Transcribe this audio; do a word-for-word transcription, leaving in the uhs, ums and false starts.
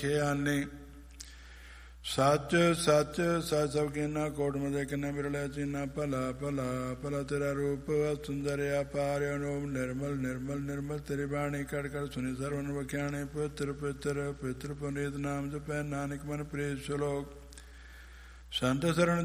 ਆਨੇ ਸੱਚ ਸੱਚ ਸੱਚ ਸਭ ਕਿੰਨਾ ਕੋਟ ਮਦੇ ਕਿੰਨਾ ਬਿਰਲਾ ਚੀਨਾ ਭਲਾ ਭਲਾ ਭਲਾ ਤੇਰਾ ਰੂਪ ਸੁੰਦਰ ਅਪਾਰ ਅਨੂਪ ਨਿਰਮਲ ਨਿਰਮਲ ਨਿਰਮਲ ਤੇਰੀ ਬਾਣੀ ਕੜ ਕੜ ਸੁਣੀ ਸਰਵਨ ਵਖਿਆਣੇ ਪਵਿੱਤਰ ਪਵਿੱਤਰ ਪਵਿੱਤਰ ਪੁਨੀਤ ਨਾਮ ਜਪੈ ਨਾਨਕ ਮਨ ਪ੍ਰੀਤ ਸ਼ਲੋਕ ਸੰਤ ਸਰਣ